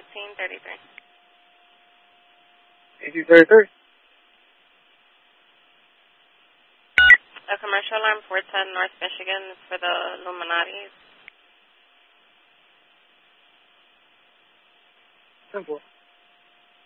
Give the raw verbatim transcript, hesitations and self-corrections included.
eighteen thirty-three. eighteen thirty-three. A commercial alarm, four ten North Michigan, is for the Illuminatis. Simple.